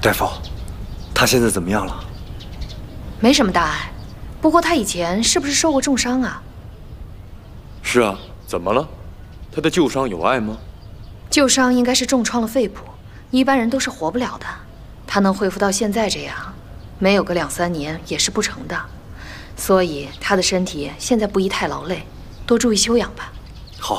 大夫，他现在怎么样了？ 没什么大碍，不过他以前是不是受过重伤啊？ 是啊，怎么了？他的旧伤有碍吗？ 旧伤应该是重创了肺部，一般人都是活不了的。他能恢复到现在这样，没有个2、3年也是不成的。所以他的身体现在不宜太劳累，多注意休养吧。